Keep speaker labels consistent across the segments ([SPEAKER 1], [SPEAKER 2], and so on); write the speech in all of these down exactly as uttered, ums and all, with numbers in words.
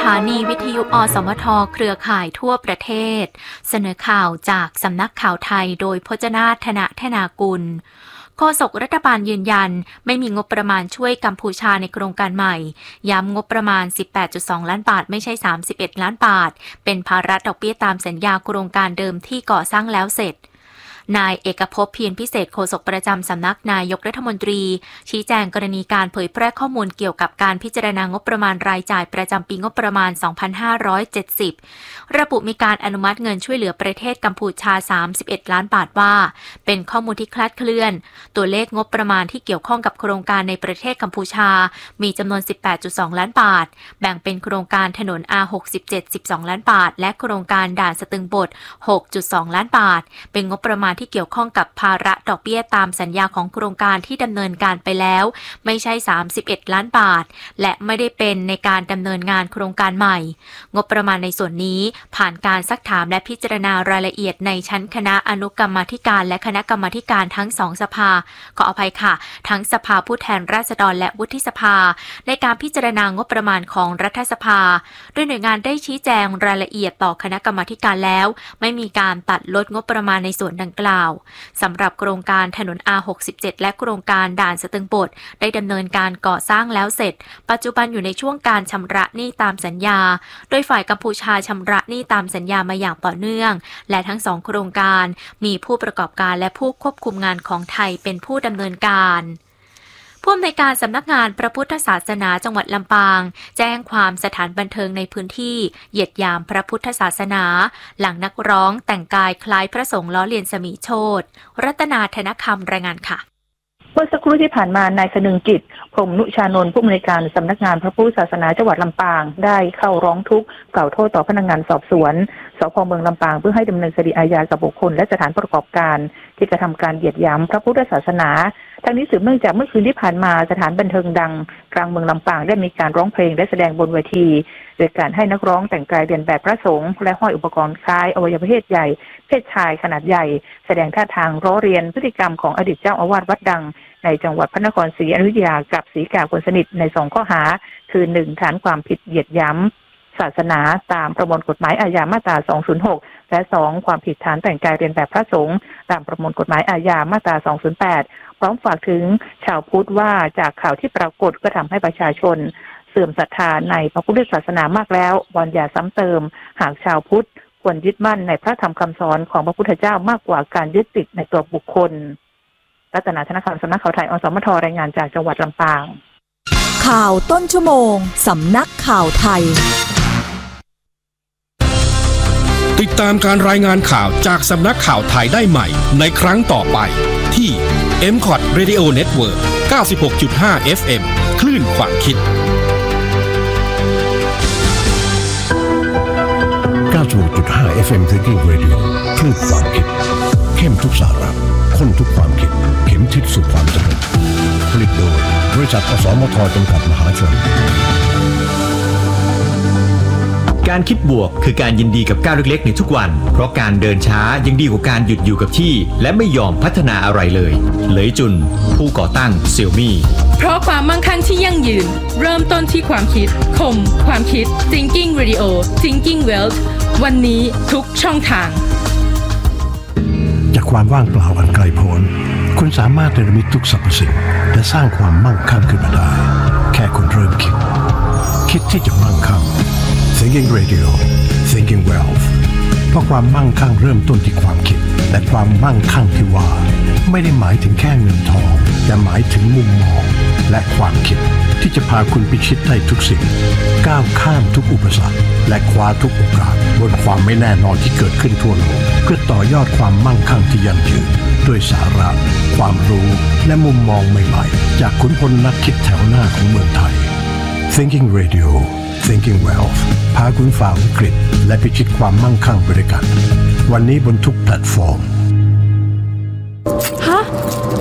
[SPEAKER 1] านีวิทยุอสมทเครือข่ายทั่วประเทศเสนอข่าวจากสำนักข่าวไทยโดยพจนาถ ธนธนากุลโฆษกรัฐบาลยืนยันไม่มีงบประมาณช่วยกัมพูชาในโครงการใหม่ย้ำงบประมาณ สิบแปดจุดสอง ล้านบาทไม่ใช่สามสิบเอ็ดล้านบาทเป็นภาระดอกเบี้ยตามสัญญาโครงการเดิมที่ก่อสร้างแล้วเสร็จนายเอกภพเพียรพิเศษโฆษกประจำสำนักนายกรัฐมนตรีชี้แจงกรณีการเผยแพร่ข้อมูลเกี่ยวกับการพิจารณางบประมาณรายจ่ายประจำปีงบประมาณ สองพันห้าร้อยเจ็ดสิบ ระบุมีการอนุมัติเงินช่วยเหลือประเทศกัมพูชา สามสิบเอ็ด ล้านบาทว่าเป็นข้อมูลที่คลาดเคลื่อนตัวเลขงบประมาณที่เกี่ยวข้องกับโครงการในประเทศกัมพูชามีจำนวน สิบแปดจุดสอง ล้านบาทแบ่งเป็นโครงการถนน อาร์ หกสิบเจ็ด สิบสอง ล้านบาทและโครงการด่านสตึงบด หกจุดสอง ล้านบาทเป็นงบประมาณที่เกี่ยวข้องกับภาระดอกเบี้ยตามสัญญาของโครงการที่ดำเนินการไปแล้วไม่ใช่สามสิบเอ็ดล้านบาทและไม่ได้เป็นในการดำเนินงานโครงการใหม่งบประมาณในส่วนนี้ผ่านการซักถามและพิจารณารายละเอียดในชั้นคณะอนุกรรมาธิการและคณะกรรมาธิการทั้งสองสภาขออภัยค่ะทั้งสภาผู้แทนราษฎรและวุฒิสภาในการพิจารณางบประมาณของรัฐสภาโดยหน่วยงานได้ชี้แจงรายละเอียดต่อคณะกรรมาธิการแล้วไม่มีการตัดลดงบประมาณในส่วนดังกล่าวสำหรับโครงการถนน อาร์ หกสิบเจ็ด และโครงการด่านสตึงบดได้ดำเนินการก่อสร้างแล้วเสร็จปัจจุบันอยู่ในช่วงการชำระหนี้ตามสัญญาโดยฝ่ายกัมพูชาชำระหนี้ตามสัญญามาอย่างต่อเนื่องและทั้งสองโครงการมีผู้ประกอบการและผู้ควบคุมงานของไทยเป็นผู้ดำเนินการผู้อำนวยการสำนักงานพระพุทธศาสนาจังหวัดลำปางแจ้งความสถานบันเทิงในพื้นที่เหยียดหยามพระพุทธศาสนาหลังนักร้องแต่งกายคล้ายพระสงฆ์ล้อเลียนสมีโชติรัตนาธนคำรายงานค่ะ
[SPEAKER 2] เมื่อสักครู่ที่ผ่านมานายคนึงกิจพรหมนุชานนท์ผู้อำนวยการสำนักงานพระพุทธศาสนาจังหวัดลำปางได้เข้าร้องทุกข์กล่าวโทษต่อพนักงานสอบสวนสภ.เมืองลำปางเพื่อให้ดำเนินคดีอาญากับบุคคลและสถานประกอบการที่กระทำการเหยียดหยามพระพุทธศาสนาทั้งนี้สืบเนื่องจากเมื่อคืนที่ผ่านมาสถานบันเทิงดังกลางเมืองลำปางได้มีการร้องเพลงและแสดงบนเวทีโดยการให้นักร้องแต่งกายเลียนแบบพระสงฆ์และห้อยอุปกรณ์คล้ายอวัยวะเพศใหญ่เพศชายขนาดใหญ่แสดงท่าทางล้อเลียนพฤติกรรมของอดีตเจ้าอาวาสวัดดังในจังหวัดพระนครศรีอยุธยากับศรีกาคนสนิทในสองข้อหาคือหนึ่งฐานความผิดเหยียดหยามศาสนาตามประมวลกฎหมายอาญามาตราสองศูนย์หกและสองความผิดฐานแต่งกายเลียนแบบพระสงฆ์ตามประมวลกฎหมายอาญามาตราสองศูนย์แปดพร้อมฝากถึงชาวพุทธว่าจากข่าวที่ปรากฏก็ทำให้ประชาชนเสื่อมศรัทธาในพระพุทธศาสนามากแล้ววอนอย่าซ้ำเติมหากชาวพุทธควรยึดมั่นในพระธรรมคำสอนของพระพุทธเจ้ามากกว่าการยึดติดในตัวบุคคลรัตนาธนคำสำนักข่าวไทยอสมทรายงานจากจังหวัดลำปาง
[SPEAKER 3] ข่าวต้นชั่วโมงสำนักข่าวไทย
[SPEAKER 4] ติดตามการรายงานข่าวจากสำนักข่าวไทยได้ใหม่ในครั้งต่อไปที่ เอ็ม ซี โอ ที Radio Network เก้าสิบหกจุดห้า เอฟ เอ็ม คลื่นความคิด
[SPEAKER 5] เก้าสิบหกจุดห้า เอฟ เอ็ม Thinking Radio คลื่นความคิดเข้มทุกสาระข้นทุกความคิดเข็มทิศสู่ความเจริญผลิตโดยบริษัทอสมทจำกัดมหาชน
[SPEAKER 6] การคิดบวกคือการยินดีกับก้าวเล็กๆในทุกวันเพราะการเดินช้ายังดีกว่าการหยุดอยู่กับที่และไม่ยอมพัฒนาอะไรเลยเหลยจุนผู้ก่อตั้งเซี่ยมี่
[SPEAKER 7] เพราะความมั่งคั่งที่ยั่งยืนเริ่มต้นที่ความคิดคมความคิด Thinking Radio Thinking Wealth วันนี้ทุกช่องทาง
[SPEAKER 5] จากความว่างเปล่าอันไกลโพ้นคุณสามารถเนรมิตทุกสรรพสิ่งและสร้างความมั่งคั่งขึ้นมาได้แค่คุณเริ่มคิดคิดที่จะมั่งคั่งThinking Radio Thinking Wealth เพราะความมั่งคั่งเริ่มต้นที่ความคิดและความมั่งคั่งที่ว่าไม่ได้หมายถึงแค่เงินทองแต่หมายถึงมุมมองและความคิดที่จะพาคุณพิชิตได้ทุกสิ่งก้าวข้ามทุกอุปสรรคและคว้าทุกโอกาสบนความไม่แน่นอนที่เกิดขึ้นทั่วโลกเพื่อต่อยอดความมั่งคั่งที่ยั่งยืนด้วยสาระความรู้และมุมมองใหม่ๆจากขุนพลนักคิดแถวหน้าของเมืองไทย Thinking Radio Thinking Wealth พาคุณฝ่าวิกฤตและพิชิตความมั่งคั่งไปด้วยกันวันนี้บนทุกแพลตฟอร์ม
[SPEAKER 8] ฮะเสียงใคร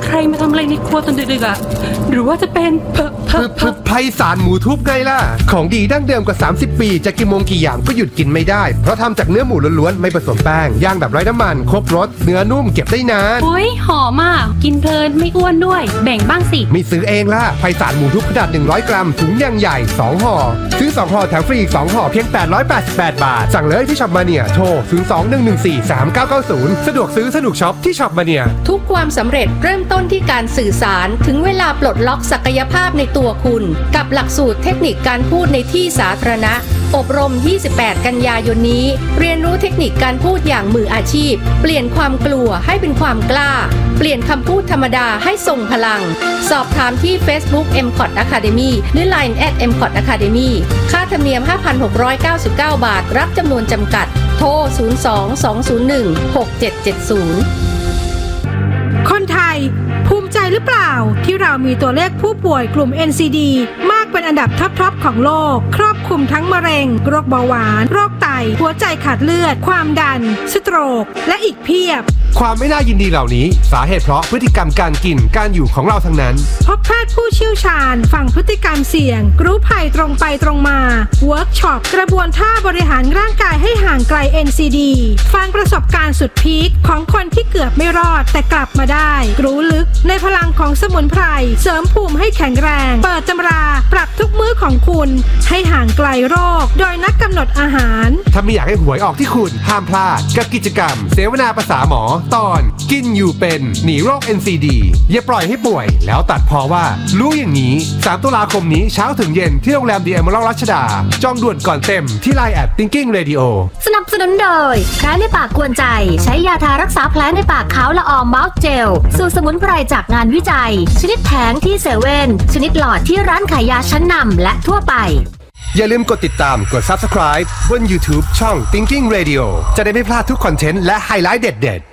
[SPEAKER 7] ใครมาทำอะไรในครัวตอนดึกๆอ่ะหรือว่าจะเป็นเพเพเพ
[SPEAKER 8] ไพศาลหมูทุบไงล่ะของดีดั้งเดิมกว่าสามสิบปีจะกี่โมงกี่อย่างก็หยุดกินไม่ได้เพราะทำจากเนื้อหมูล้วนๆไม่ผสมแป้งย่างแบบไร้น้ำมันครบรสเนื้อนุ่มเก็บได้นาน
[SPEAKER 7] โอ้ยหอมอ่ะกินเพลินไม่อ้วนด้วยแบ่งบ้างสิ
[SPEAKER 8] ไม่ซื้อเองล่ะไพศาลหมูทุบขนาดหนึ่งร้อยกรัมถุงยังใหญ่สองห่อซื้อสองห่อแถมฟรีอีกสองห่อเพียงแปดร้อยแปดสิบแปดบาทสั่งเลยที่ช็อปมาเนียโทรศูนย์ สอง หนึ่ง หนึ่ง สี่ สาม เก้า เก้า ศูนย์สะดวกซื้อสะดวกช็อปที่ช็อปมาเนีย
[SPEAKER 9] ทุกความสำเร็จเริ่มต้นที่การสื่อสารถึงเวลาปลดล็อกศักยภาพในตัวคุณกับหลักสูตรเทคนิคการพูดในที่สาธารณะอบรมยี่สิบแปดกันยายนนี้เรียนรู้เทคนิคการพูดอย่างมืออาชีพเปลี่ยนความกลัวให้เป็นความกล้าเปลี่ยนคำพูดธรรมดาให้ทรงพลังสอบถามที่ Facebook เอ็ม คอท Academy หรือ ไลน์ แอท เอ็ม คอท Academy ค่าธรรมเนียม ห้าพันหกร้อยเก้าสิบเก้า บาทรับจำนวนจำกัดโทรศูนย์ สอง สอง ศูนย์ หนึ่ง หก เจ็ด เจ็ด ศูนย์
[SPEAKER 10] คนไทยภูมิใจหรือเปล่าที่เรามีตัวเลขผู้ป่วยกลุ่ม เอ็น ซี ดี มากเป็นอันดับท็อปๆของโลกครอบคลุมทั้งมะเร็งโรคเบาหวานโรคไตหัวใจขาดเลือดความดันสโตรกและอีกเพียบ
[SPEAKER 8] ความไม่น่ายินดีเหล่านี้สาเหตุเพราะพฤติกรรมการกินการอยู่ของเราทั้งนั้น
[SPEAKER 10] พบแพทย์ผู้เชี่ยวชาญฟังพฤติกรรมเสี่ยงรู้ภัยตรงไปตรงมาเวิร์กช็อปกระบวนท่าบริหารร่างกายให้ห่างไกล เอ็น ซี ดี ฟังประสบการณ์สุดพีคของคนที่เกือบไม่รอดแต่กลับมาได้รู้ลึกในพลังของสมุนไพรเสริมภูมิให้แข็งแรงเปิดตำราปรับทุกมื้อของคุณให้ห่างไกลโรคโดยนักกำหนดอาหาร
[SPEAKER 8] ถ้าไม่อยากให้หวยออกที่คุณห้ามพลาดกับกิจกรรมเสวนาภาษาหมอตอนกินอยู่เป็นหนีโรค เอ็น ซี ดี อย่าปล่อยให้ป่วยแล้วตัดพอว่ารู้อย่างนี้สามตุลาคมนี้เช้าถึงเย็นที่โรงแรม The Emerald รัชดาจองด่วนก่อนเต็มที่ ไลน์ แอท Thinking Radio
[SPEAKER 11] สนับสนุนโดยแผลในปากกวนใจใช้ยาทารักษาแผลในปากขาวละอองเมาส์เจลสูตรสมุนไพรจากงานวิจัยชนิดแผงที่เซเว่นชนิดหลอดที่ร้านขายยาชั้นนำและทั่วไป
[SPEAKER 8] อย่าลืมกดติดตามกด Subscribe บน YouTube ช่อง Thinking Radio จะได้ไม่พลาดทุกคอนเทนต์และไฮไลท์เด็ด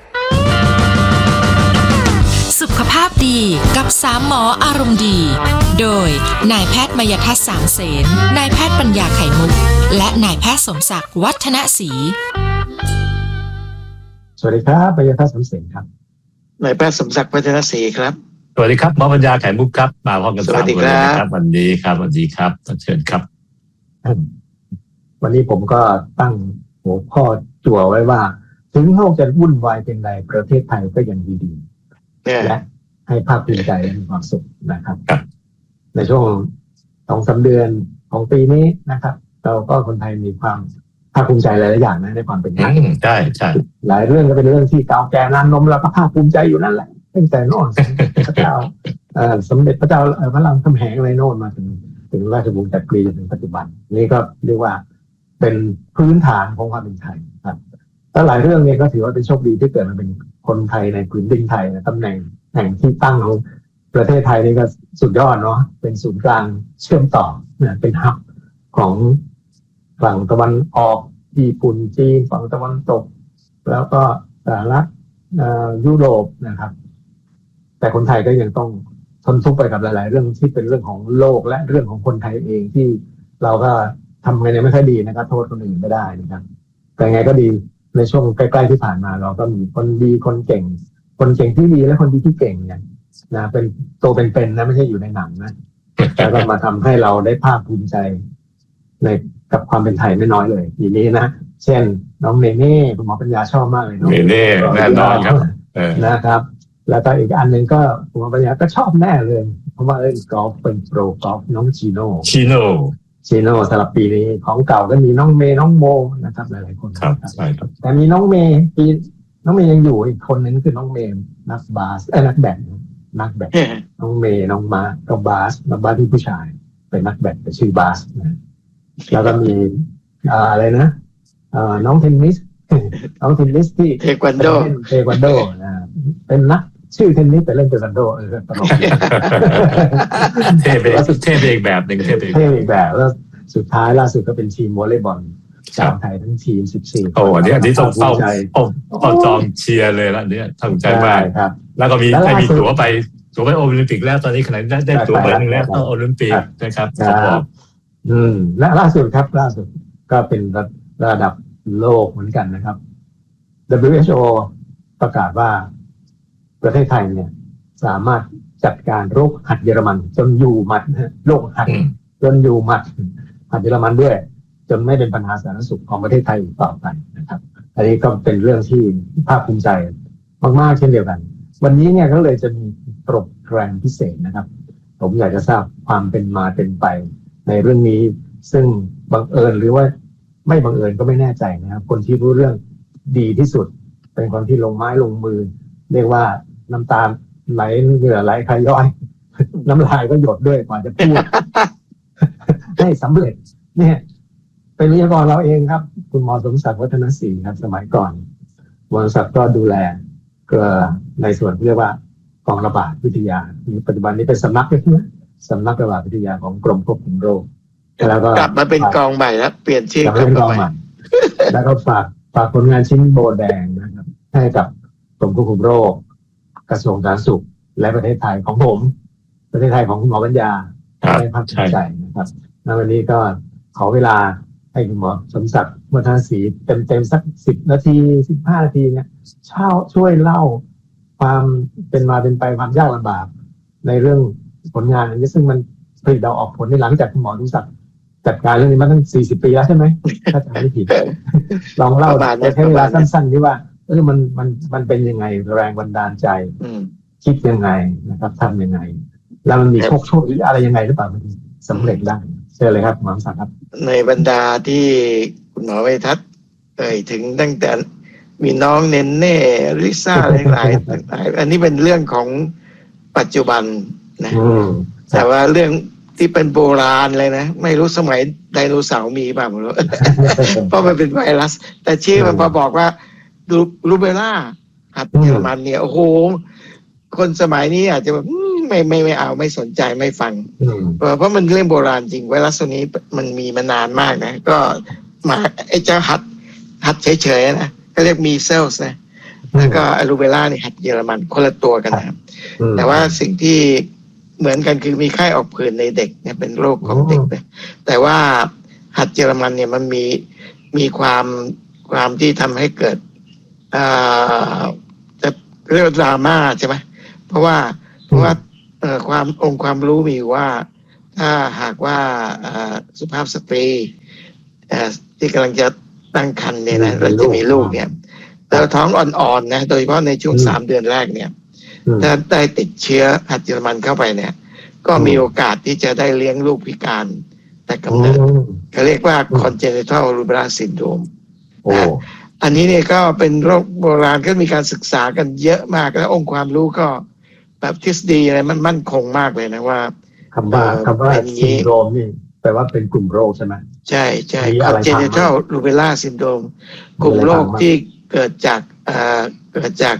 [SPEAKER 12] ๆสุขภาพดีกับสามหมออารมณ์ดีโดยนายแพทย์มยทัศน์สามเสนนายแพทย์ปัญญาไข่มุกและนายแพทย์สมศักดิ์วัฒนศรี
[SPEAKER 13] สวัสดีครับมยทัศน์สามเสนครับ
[SPEAKER 14] นายแพทย์สมศักดิ์วัฒนศรีครับ
[SPEAKER 15] สวัสดีครับหมอปัญญาไข่มุกครับมาพร้อมกันสามคนนะครับวันนี้ครับวันนี้ครับเชิญครับ
[SPEAKER 13] วันนี้ผมก็ตั้งหัวข้อจั่วไว้ว่าถึงโลกจะวุ่นวายเป็นไรประเทศไทยก็ยังดีๆและให้ภาคภูมิใจและมีความสุขนะครับในช่วงสองสามเดือนของปีนี้นะครับเราก็คนไทยมีความภาคภูมิใจหลายๆอย่างนะในความเป็นไทย
[SPEAKER 15] ใช่ใช่
[SPEAKER 13] หลายเรื่องก็เป็นเรื่องที่เก่าแก่นานนมเราก็ภาคภูมิใจอยู่นั่นแหละตั้งแต่โน่นพระเจ้าสมเด็จพระเจ้าพระรามคำแหงอะไรโน่นมาถึงถึงราชวงศ์จักรีจนถึงปัจจุบันนี่ก็เรียกว่าเป็นพื้นฐานของความเป็นไทยครับแล้วหลายเรื่องนี้ก็ถือว่าเป็นโชคดีที่เกิดมาเป็นคนไทยในพื้นดินไทยตำแหน่งแห่งที่ตั้งของประเทศไทยนี่ก็สุดยอดเนาะเป็นศูนย์กลางเชื่อมต่อเนี่ยเป็นฮับของฝั่งตะวันออกญี่ปุ่นจีนฝั่งตะวันตกแล้วก็สหรัฐยุโรปนะครับแต่คนไทยก็ยังต้องทนทุกข์ไปกับหลายๆเรื่องที่เป็นเรื่องของโลกและเรื่องของคนไทยเองที่เราก็ทำกันยังไม่ค่อยดีนะครับโทษคนอื่นไม่ได้นะครับแต่ไงก็ดีในช่วงใกล้ๆที่ผ่านมาเราก็มีคนดีคนเก่งคนเก่งที่ดีและคนดีที่เก่งเนี่ยนะเป็นตัวเป็นๆนะไม่ใช่อยู่ในหนังนะแล้วก็มาทำให้เราได้ภาคภูมิใจในกับความเป็นไทยไม่น้อยเลยทีนี้นะเช่นน้องเนเน่คุณหมอปัญญาชอบมากเลย
[SPEAKER 15] เนเน่แน่นอนครับ
[SPEAKER 13] นะครับแล้วก็อีกอันหนึ่งก็คุณหมอปัญญาก็ชอบแน่เลยเพราะว่าเล่นกอล์ฟเป็นโปรกอล์ฟน้องชิโน่
[SPEAKER 15] ชิโน่
[SPEAKER 13] ชิโน่สำหรับปีนี้ของเก่าก็มีน้องเมย์น้องโมนะครับหลายๆคน
[SPEAKER 15] ครับใช่ครับ
[SPEAKER 13] แต่มีน้องเมย์ปีน้องเมย์ยังอยู่อีกคนนึงคือน้องเมย์นักบาสเอ้นักแบดนักแบดน้องเมย์น้องมาน้องบาสน้องบาสที่ผู้ชายเป็นนักแบดแต่ชื่อบาสนะแล้วก็มีอะไรนะน้องเทนนิสน้องเทนนิสที่
[SPEAKER 14] เทควันโด
[SPEAKER 13] เทควันโดนะเป็นนักชื่อเทนนิสแต่เล่นเทควันโดเออตลก
[SPEAKER 15] เทพแล้วสุดเทพอีกแบบหนึ่งเทพ
[SPEAKER 13] อีกแบบแล้วสุดท้ายล่าสุดก็เป็นทีมวอลเลย์บอลชาวไทยทั้งทีมสิบสี่
[SPEAKER 15] โอ้เนี่ยอันนี้ต้องเฝ้าเอาจองเชียร์เลยละเนี่ยตั้งใจมาก
[SPEAKER 13] ครับ
[SPEAKER 15] แล้วก็มีได้มีตั๋วไปตั๋วไปโอลิมปิกแล้วตอนนี้ขณะนี้ได้ตั๋วไปนึงแล้วโอลิมปิกนะครับ
[SPEAKER 13] ครับอืมและล่าสุดครับล่าสุดก็เป็นระดับโลกเหมือนกันนะครับ ดับเบิลยู เอช โอ ประกาศว่าประเทศไทยเนี่ยสสามารถจัดการโรคหัดเยอรมันจนอยู่หมัดนะโรคหัดจนอยู่หมัดหัดเยอรมันด้วยจนไม่เป็นปัญหาสาธารณสุขของประเทศไทยต่อไปนะครับอันนี้ก็เป็นเรื่องที่ภาคภูมิใจมากๆเช่นเดียวกันวันนี้เนี่ยก็เลยจะมีโปรแกรมพิเศษนะครับผมอยากจะทราบความเป็นมาเป็นไปในเรื่องนี้ซึ่งบังเอิญหรือว่าไม่บังเอิญก็ไม่แน่ใจนะครับคนที่รู้เรื่องดีที่สุดเป็นคนที่ลงไม้ลงมือเรียกว่าน้ำตาไหลเหงื่อไหลคย้อย น้ำลายก็หยดด้วยกว่าจะพูด ให้สำเร็จเนี่ยเป็นวิทยากรเราเองครับคุณหมอสมศักดิ์วัฒนศรีครับสมัยก่อนหมอสมศักดิ์ก็ดูแลก็ในส่วนที่เรียกว่ากองระบาดวิทยาปัจจุบันนี้เป็นสำนักเลยนะสำนักระบาดวิทยาของกรมควบคุมโรคแล้วก็
[SPEAKER 14] กลับมาเป็นกองใหม่แล้วเปลี่ยนชื่อกลับมาใหม่
[SPEAKER 13] แล้วก็ฝากฝากผลงานชิ้นโบแดงนะครับให้กับกรมควบคุมโรคกระทรวงสาธารณสุขและประเทศไทยของผมประเทศไทยของคุณหมอปัญญาได้ภาคภูมิใจนะครับในวันนี้ก็ขอเวลาให้คุณหมอสมศักดิ์วัฒนศรีเต็มเต็มสักสิบนาทีสิบห้านาทีเนี่ยเช่าช่วยเล่าความเป็นมาเป็นไปความยากลำบากในเรื่องผลงานอันนี้ซึ่งมันผลิตเราออกผลในหลังจากคุณหมอสมศักดิ์จัดการเรื่องนี้มาตั้งสี่สิบปีแล้วใช่ไหมถ้าจำไม่ผิดลองเล่าใช้เวลาสั้นๆที่ว่าเออมันมันมันเป็นยังไงแรงบันดาลใจคิดยังไงนะครับทำยังไงแล้วมันมีโชคโชคหรืออะไรยังไงหรือเปล่ามันสำเร็จได้เชิญเลยครับหมอสักครับ
[SPEAKER 14] ในบรรดาที่คุณหมอไวทัศน์เอ่ยถึงตั้งแต่มีน้องเนนเน่ลิซ่าหลายๆหลายอันนี้เป็นเรื่องของปัจจุบันนะแต่ว่าเรื่องที่เป็นโบราณเลยนะไม่รู้สมัยไดโนเสาร์มีป่ะไม่รู้ เพราะมันเป็นไวรัสแต่ชื่อมันพอบอกว่ารูเบล่าหัดเยอรมันเนี่ยโอ้โหคนสมัยนี้อาจจะแบบไม่ไม่ไม่เอาไม่สนใจไม่ฟังเพราะมันเรื่องโบราณจริงไวรัสตัวนี้มันมีมานานมากนะก็มาไอ้เจ้าหัดหัดเฉยๆนะก็เรียกมีเซลส์นะแล้วก็รูเบล่าเนี่ยหัดเยอรมันคนละตัวกันนะแต่ว่าสิ่งที่เหมือนกันคือมีไข้ออกผื่นในเด็กเนี่ยเป็นโรคของเด็กนะแต่ว่าหัดเยอรมันเนี่ยมันมีมีความความที่ทำให้เกิดอ่าจะเรียกดราม่าใช่ไหมเพราะว่าเพราะว่าเอ่อความองค์ความรู้มีว่าถ้าหากว่าสุภาพสตรีที่กำลังจะตั้งครรภ์เนี่ยนะเราจะมีลูกเนี่ยแล้วท้องอ่อนๆนะโดยเฉพาะในช่วงสามเดือนแรกเนี่ยถ้าได้ติดเชื้อหัดเยอรมันเข้าไปเนี่ยก็มีโอกาสที่จะได้เลี้ยงลูกพิการแต่กำเนิดเขาเรียกว่า congenital rubella syndrome อันนี้เนี่ยก็เป็นโรคโบราณก็มีการศึกษากันเยอะมากแล้วองค์ความรู้ก็แบบทฤษฎีอะไรมันมั่นคงมากเลยนะว่า
[SPEAKER 13] คำว่าคำว่าซินโดรมนี่แปลว่าเป็นกลุ่มโรคใช่ไหม
[SPEAKER 14] ใช่ใช่ congenital rubella syndrome กลุ่มโรคที่เกิดจากเกิดจาก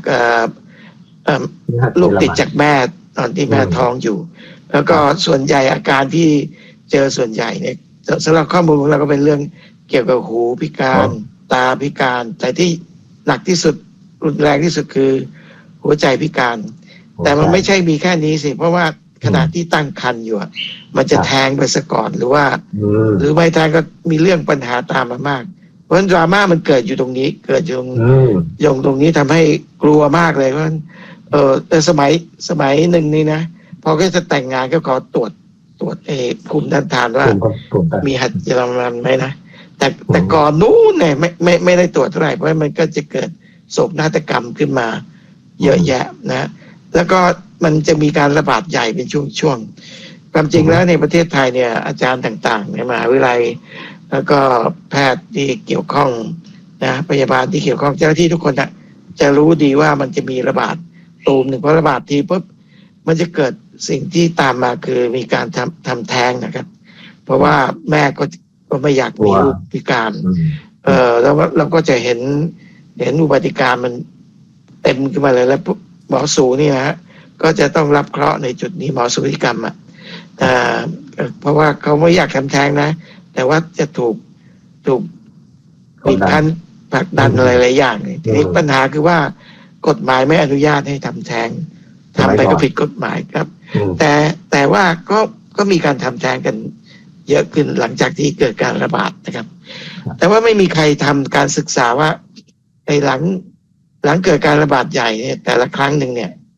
[SPEAKER 14] ลูกติดจากแม่ตอนที่แม่ท้องอยู่แล้วก็ส่วนใหญ่อาการที่เจอส่วนใหญ่เนี่ยสำหรับข้อมูลของเราก็เป็นเรื่องเกี่ยวกับหูพิการตาพิการแต่ที่หนักที่สุดรุนแรงที่สุดคือหัวใจพิการแต่มันไม่ใช่มีแค่นี้สิเพราะว่าขณะที่ตั้งครรภ์อยู่มันจะแทงไปซะก่อนหรือว่าหรือไม่แทงก็มีเรื่องปัญหาตามมามากเพราะฉะนั้นดราม่ามันเกิดอยู่ตรงนี้เกิดอยู่ยงตรงนี้ทำให้กลัวมากเลยเพราะเออแต่สมัยสมัยหนึ่งนี่นะพอก็จะแต่งงานก็ขอตรวจตรวจเอภูมิต้านทานว่ามีหัดเยอรมันไหมนะแต่แต่ก่อนนู้นเนี่ยไม่ไม่ไม่ได้ตรวจเท่าไหร่เพราะมันก็จะเกิดโศกนาฏกรรมขึ้นมาเยอะแยะนะแล้วก็มันจะมีการระบาดใหญ่เป็นช่วงๆความจริงแล้วในประเทศไทยเนี่ยอาจารย์ต่างๆในมหาวิทยาลัยแล้วก็แพทย์ที่เกี่ยวข้องนะพยาบาลที่เกี่ยวข้องเจ้าหน้าที่ทุกคนนะจะรู้ดีว่ามันจะมีระบาดตูมหนึ่งพอระบาดทีปุ๊บมันจะเกิดสิ่งที่ตามมาคือมีการทำทำแท้งนะครับเพราะว่าแม่ก็ก็ไม่อยากมีลูกพิการเออแล้วเราก็จะเห็นเห็นอุบัติการมันเต็มขึ้นมาเลยแล้วหมอสูนี่นะฮะก็จะต้องรับเคราะห์ในจุดนี้หมอสูติกรรมอ่ะเพราะว่าเขาไม่อยากทำแท้งนะแต่ว่าจะถูกถูกปิดคันผลักดันอะไรหลายอย่างทีนี้ปัญหาคือว่ากฎหมายไม่อนุญาตให้ทำแท้งทำไปก็ผิดกฎหมายครับแต่แต่ว่าก็ก็มีการทำแท้งกันเยอะขึ้นหลังจากที่เกิดการระบาดนะครับแต่ว่าไม่มีใครทำการศึกษาว่าในหลังหลังเกิดการระบาดใหญ่เนี่ยแต่ละครั้งหนึ่งเนี่ย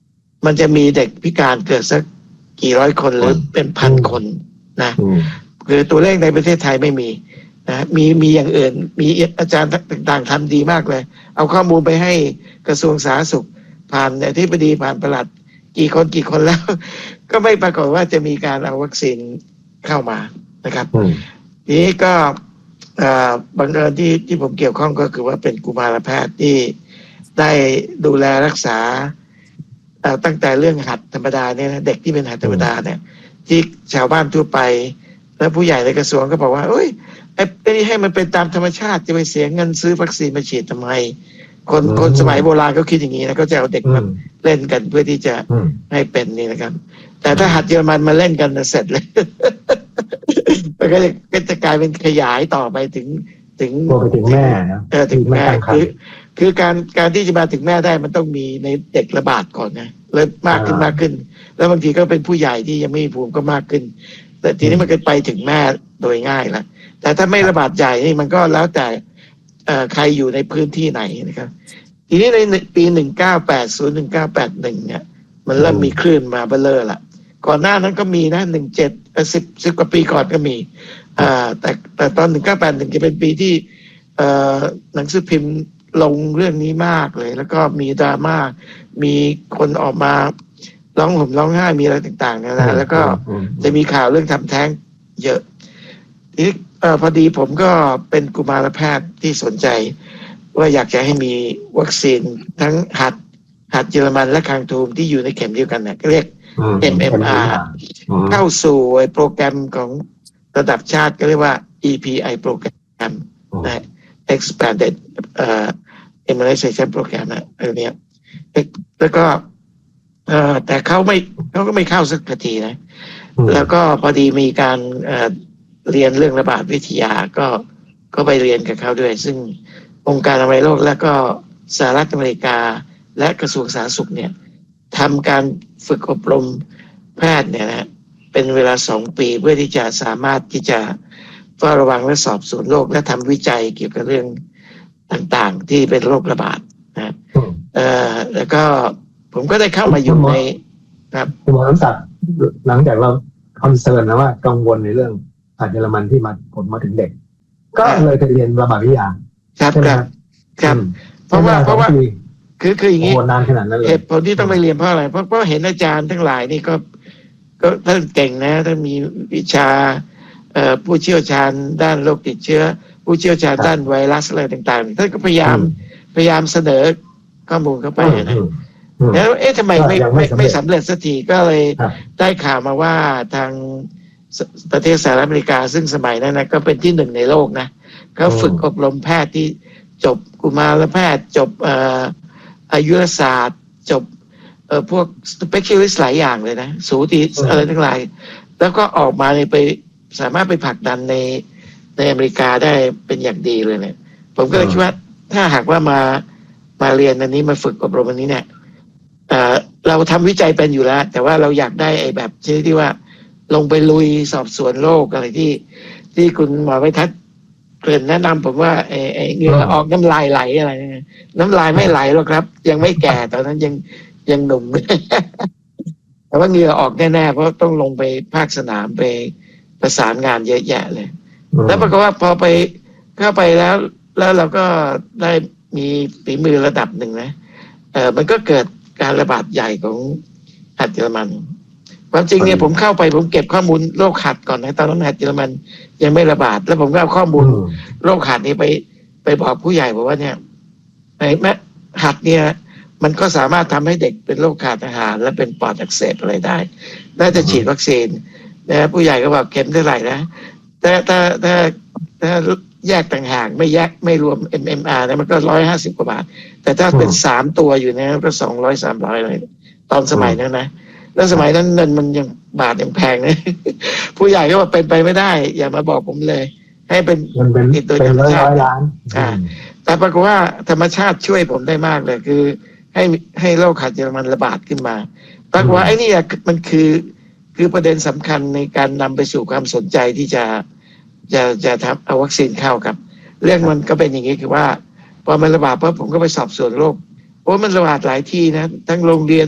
[SPEAKER 14] มันจะมีเด็กพิการเกิดสักกี่ร้อยคนหรือเป็นพันคนนะคือตัวเลขในประเทศไทยไม่มีนะมีมีอย่างอื่นมีอาจารย์ต่างๆทำดีมากเลยเอาข้อมูลไปให้กระทรวงสาธารณสุขผ่านอธิบดีผ่านปลัดกี่คนกี่คนแล้ว ก็ไม่ปรากฏว่าจะมีการเอาวัคซีนเข้ามานะครับทีนี้ก็บังเอิญที่ที่ผมเกี่ยวข้องก็คือว่าเป็นกุมารแพทย์ที่ได้ดูแลรักษาตั้งแต่เรื่องหัดธรรมดาเนี่ยนะเด็กที่เป็นหัดธรรมดาเนี่ยที่ชาวบ้านทั่วไปและผู้ใหญ่ในกระทรวงก็บอกว่าเอ้ยไอ้นี่ให้มันเป็นตามธรรมชาติจะไปเสียเงินซื้อวัคซีนมาฉีดทำไมคนคนสมัยโบราณก็คิดอย่างนี้นะก็จะเอาเด็กมาเล่นกันเพื่อที่จะให้เป็นนี่นะครับแต่ถ้าหัดเยอรมันมาเล่นกันเสร็จเลย มันก็จะก็จะกลายเป็นขยายต่อไปถึงถึง
[SPEAKER 13] ไปถึงแม่นะ
[SPEAKER 14] เออถึงแม่คือคือการการที่จะมาถึงแม่ได้มันต้องมีในเด็กระบาดก่อนนะเลยมากขึ้นมากขึ้นแล้วบางทีก็เป็นผู้ใหญ่ที่ยังไม่มีภูมิก็มากขึ้นแต่ทีนี้มันก็ไปถึงแม่โดยง่ายละแต่ถ้าไม่ระบาดใหญ่นี่มันก็แล้วแต่ใครอยู่ในพื้นที่ไหนนะครับทีนี้ในปีหนึ่งเก้าแปดศูนย์ หนึ่งเก้าแปดหนึ่งเนี่ยมันเริ่มมีคลื่นมาเบลเลอร์ละก่อนหน้านั้นก็มีนะหนึ่งเจ็ดสิบสิบกว่าปีก่อนก็มีอ่าแต่แต่ตอนหนึ่งเก้าแปดหนึ่งจะเป็นปีที่เอ่อหนังสือพิมพ์ลงเรื่องนี้มากเลยแล้วก็มีดราม่ามีคนออกมาร้องห่มร้องไห้มีอะไรต่างๆนะแล้วก็จะมีข่าวเรื่องทำแท้งเยอะทีนี้เอ่อพอดีผมก็เป็นกุมารแพทย์ที่สนใจว่าอยากจะให้มีวัคซีนทั้งหัดหัดเยอรมันและคางทูมที่อยู่ในเข็มเดียวกันเนี่ยเรียก เอ็ม เอ็ม อาร์ เข้าสู่โปรแกรมของระดับชาติก็เรียกว่า อี พี ไอ โปรแกรมนะ expanded uh, immunization program นะอันนี้แล้วก็เอ่อแต่เขาไม่เขาก็ไม่เข้าสักทีนะแล้วก็พอดีมีการเอ่อเรียนเรื่องระบาดวิทยาก็ก็ไปเรียนกับเขาด้วยซึ่งองค์การอนามัยโลกและก็สหรัฐอเมริกาและกระทรวงสาธารณสุขเนี่ยทำการฝึกอบรมแพทย์เนี่ยนะเป็นเวลาสองปีเพื่อที่จะสามารถที่จะเฝ้าระวังและสอบสวนโรคและทำวิจัยเกี่ยวกับเรื่องต่างๆที่เป็นโรคระบาดนะเอ่อแล้วก็ผมก็ได้เข้ามาอยู่ในครับ
[SPEAKER 13] คุณหมอศักดิ์หลังจากเราคอนเซิร์นนะว่ากังวลในเรื่องหัดเยอรมันที่มาผลมาถึงเด็กก็เลยไปเรียนระบาดวิทยา
[SPEAKER 14] ครับครับครับเพราะว่าเพราะว่าคือคืออย่างนี้เหตุผลที่ต้องไปเรียนเพราะอะไรเพราะเพราะเห็นอาจารย์ทั้งหลายนี่ก็ก็ท่านเก่งนะท่านมีวิชาเอ่อผู้เชี่ยวชาญด้านโรคติดเชื้อผู้เชี่ยวชาญด้านไวรัสอะไรต่างๆท่านก็พยายามพยายามเสนอข้อมูลเข้าไปนะแล้วเอ๊ะทำไมไม่ไม่ไม่สำเร็จสักทีก็เลยได้ข่าวมาว่าทางประเทศสหรัฐอเมริกาซึ่งสมัยนั้นนะก็เป็นที่หนึ่งในโลกนะเขาฝึกอบรมแพทย์ที่จบกุมารแพทย์จบเอ่ออายุรศาสตร์จบเอ่อพวก specialist หลายอย่างเลยนะสูติอะไรทั้งหลายแล้วก็ออกมาในไปสามารถไปผลักดันในในอเมริกาได้เป็นอย่างดีเลยเนี่ยผมก็เลยคิดว่าถ้าหากว่ามามาเรียนอันนี้มาฝึกอบรมอันนี้เนี่ยเอ่อเราทำวิจัยเป็นอยู่แล้วแต่ว่าเราอยากได้ไอ้แบบที่ที่ว่าลงไปลุยสอบสวนโรคอะไรที่ที่คุณหมอไวทัศน์เกริ่นแนะนำผมว่าไอ้ไอ้เหงื่อออกน้ำลายไหลอะไรเนี่ยน้ำลายไม่ไหลหรอกครับยังไม่แก่ตอนนั้นยังยังหนุ่ม แต่ว่าเหงื่อออกแน่ๆเพราะต้องลงไปภาคสนามไปประสานงานเยอะแยะเลยแล้วปรากฏว่าพอไปเข้าไปแล้วแล้วเราก็ได้มีฝีมือระดับหนึ่งนะเออมันก็เกิดการระบาดใหญ่ของหัดเยอรมันความจริงเนี่ยผมเข้าไปผมเก็บข้อมูลโรคหัดก่อนนะตอนนั้นหัดเยอรมันยังไม่ระบาดแล้วผมก็เอาข้อมูลโรคหัดนี้ไปไปบอกผู้ใหญ่บอกว่าเนี่ยไอ้แม่หัดเนี่ยมันก็สามารถทำให้เด็กเป็นโรคขาดอาหารและเป็นปอดอักเสบอะไรได้น่าจะฉีดวัคซีนนะผู้ใหญ่ก็บอกเข็มเท่าไหร่นะแต่ถ้าถ้าถ้าแยกต่างหากไม่แยกไม่รวม เอ็ม เอ็ม อาร์ นะมันก็ร้อยห้าสิบกว่าบาทแต่ถ้าเป็นสามตัวอยู่นะก็สองร้อยสามร้อยเลยตอนสมัยนั้นนะแล้วสมัยนั้นเงินมันยังบาทยังแพงนะผู้ใหญ่ก็บอกเป็นไปไม่ได้อย่ามาบอกผมเลยให้เป็นติดโดยธรรมชาติอ่าแต่ปรากฏว่าธรรมชาติช่วยผมได้มากเลยคือให้ให้โรคหัดเยอรมันระบาดขึ้นมาปรากฏว่าไอ้นี่มันคือคือประเด็นสำคัญในการนำไปสู่ความสนใจที่จะจะจะทำเอาวัคซีนเข้าครับเรื่องมันก็เป็นอย่างนี้คือว่าพอมันระบาดปุ๊บผมก็ไปสอบสวนโรคโอ้มันระบาดหลายที่นะทั้งโรงเรียน